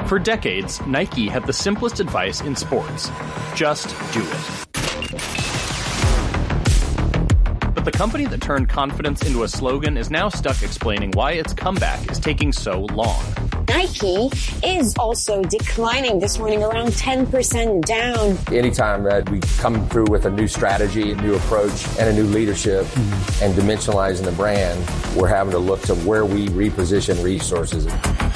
For decades, Nike had the simplest advice in sports. Just do it. But the company that turned confidence into a slogan is now stuck explaining why its comeback is taking so long. Nike is also declining this morning, around 10% down. Anytime that we come through with a new strategy, a new approach, and a new leadership, and dimensionalizing the brand, we're having to look to where we reposition resources.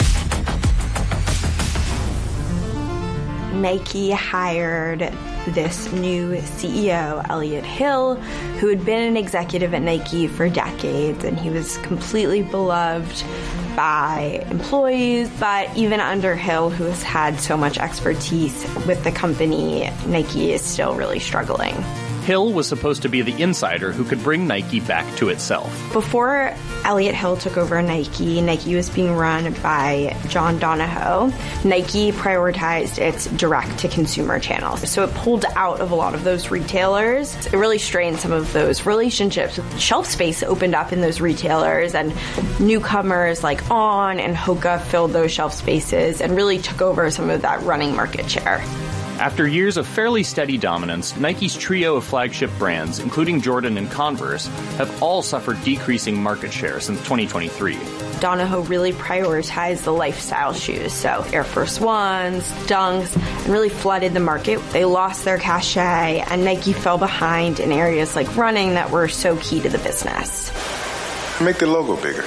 Nike hired this new CEO, Elliott Hill, who had been an executive at Nike for decades, and he was completely beloved by employees. But even under Hill, who has had so much expertise with the company, Nike is still really struggling. Hill was supposed to be the insider who could bring Nike back to itself. Before Elliott Hill took over Nike, Nike was being run by John Donahoe. Nike prioritized its direct-to-consumer channels. So it pulled out of a lot of those retailers. It really strained some of those relationships. Shelf space opened up in those retailers, and newcomers like On and Hoka filled those shelf spaces and really took over some of that running market share. After years of fairly steady dominance, Nike's trio of flagship brands, including Jordan and Converse, have all suffered decreasing market share since 2023. Donahoe really prioritized the lifestyle shoes, so Air Force Ones, Dunks, and really flooded the market. They lost their cachet, and Nike fell behind in areas like running that were so key to the business. Make the logo bigger.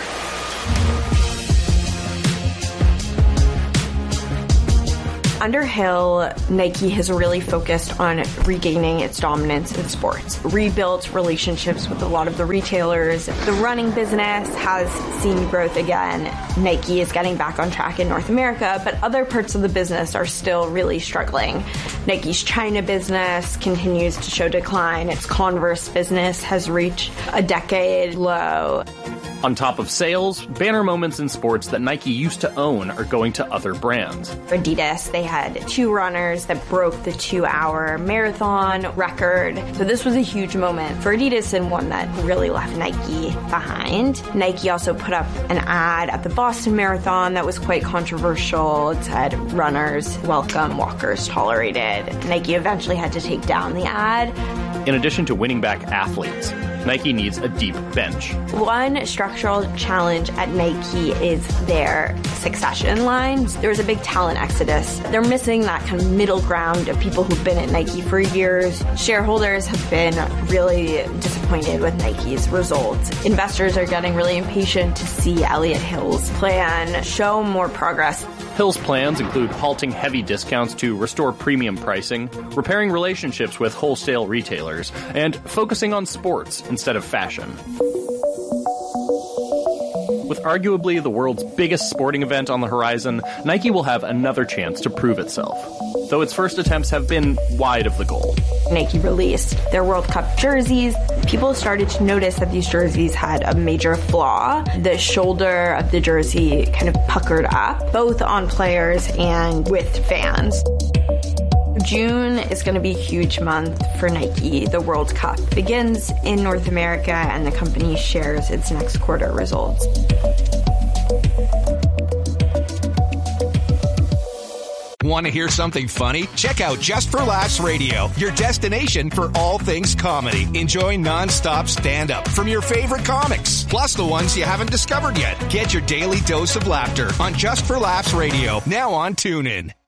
Under Hill, Nike has really focused on regaining its dominance in sports, rebuilt relationships with a lot of the retailers. The running business has seen growth again. Nike is getting back on track in North America, but other parts of the business are still really struggling. Nike's China business continues to show decline. Its Converse business has reached a decade low. On top of sales, banner moments in sports that Nike used to own are going to other brands. Adidas, they had 2 runners that broke the 2-hour marathon record. So this was a huge moment for Adidas and one that really left Nike behind. Nike also put up an ad at the Boston Marathon that was quite controversial. It said, "Runners welcome, walkers tolerated." Nike eventually had to take down the ad. In addition to winning back athletes, Nike needs a deep bench. One structural challenge at Nike is their succession lines. There's a big talent exodus. They're missing that kind of middle ground of people who've been at Nike for years. Shareholders have been really disappointed with Nike's results. Investors are getting really impatient to see Elliott Hill's plan show more progress. Hill's plans include halting heavy discounts to restore premium pricing, repairing relationships with wholesale retailers, and focusing on sports instead of fashion. With arguably the world's biggest sporting event on the horizon, Nike will have another chance to prove itself, though its first attempts have been wide of the goal. Nike released their World Cup jerseys. People started to notice that these jerseys had a major flaw. The shoulder of the jersey kind of puckered up, both on players and with fans. June is going to be a huge month for Nike. The World Cup begins in North America, and the company shares its next quarter results. Want to hear something funny? Check out Just for Laughs Radio, your destination for all things comedy. Enjoy non-stop stand-up from your favorite comics, plus the ones you haven't discovered yet. Get your daily dose of laughter on Just for Laughs Radio, now on TuneIn.